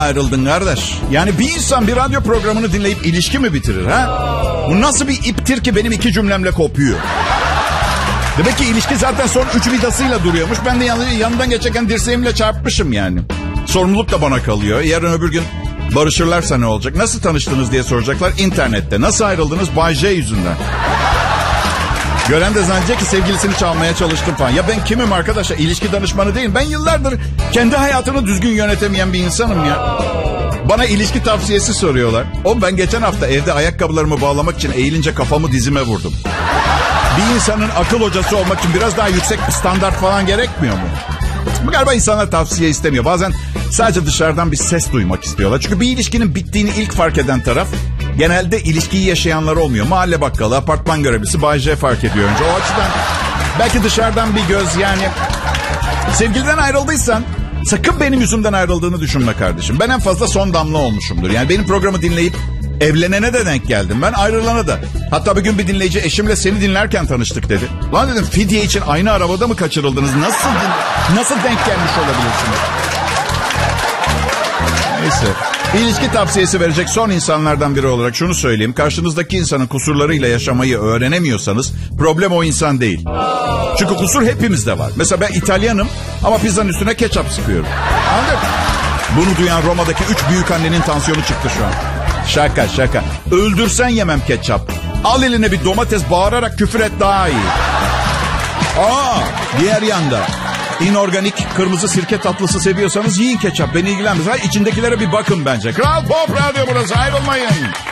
ayrıldın kardeş? Yani bir insan bir radyo programını dinleyip ilişki mi bitirir ha? Bu nasıl bir iptir ki benim 2 cümlemle kopuyor? Demek ki ilişki zaten son 3 vidasıyla duruyormuş. Ben de yanından geçerken dirseğimle çarpmışım yani. Sorumluluk da bana kalıyor. Yarın öbür gün barışırlarsa ne olacak? Nasıl tanıştınız diye soracaklar internette. Nasıl ayrıldınız? Bay J yüzünden. Gören de zannedecek ki sevgilisini çalmaya çalıştım falan. Ya ben kimim arkadaşlar? İlişki danışmanı değilim. Ben yıllardır kendi hayatını düzgün yönetemeyen bir insanım ya. Bana ilişki tavsiyesi soruyorlar. Ben geçen hafta evde ayakkabılarımı bağlamak için eğilince kafamı dizime vurdum. Bir insanın akıl hocası olmak için biraz daha yüksek bir standart falan gerekmiyor mu? Galiba insanlar tavsiye istemiyor. Bazen sadece dışarıdan bir ses duymak istiyorlar. Çünkü bir ilişkinin bittiğini ilk fark eden taraf genelde ilişkiyi yaşayanlar olmuyor. Mahalle bakkalı, apartman görevlisi Bay J fark ediyor önce. O açıdan belki dışarıdan bir göz yani. Sevgiliden ayrıldıysan sakın benim yüzümden ayrıldığını düşünme kardeşim. Ben en fazla son damla olmuşumdur. Yani benim programı dinleyip evlenene de denk geldim. Ben ayrılana da. Hatta bir gün bir dinleyici eşimle seni dinlerken tanıştık dedi. Lan dedim fidye için aynı arabada mı kaçırıldınız? Nasıl denk gelmiş olabilirsiniz? Neyse. İlişki tavsiyesi verecek son insanlardan biri olarak şunu söyleyeyim. Karşınızdaki insanın kusurlarıyla yaşamayı öğrenemiyorsanız problem o insan değil. Çünkü kusur hepimizde var. Mesela ben İtalyanım ama pizzanın üstüne ketçap sıkıyorum. Anladın mı? Bunu duyan Roma'daki 3 büyükannenin tansiyonu çıktı şu an. Şaka. Öldürsen yemem ketçap. Al eline bir domates, bağırarak küfür et daha iyi. Diğer yanda inorganik kırmızı sirke tatlısı seviyorsanız yiyin ketçap. Beni ilgilenmez. İçindekilere bir bakın bence. Kral Pop Radyo burası, ayrılmayın.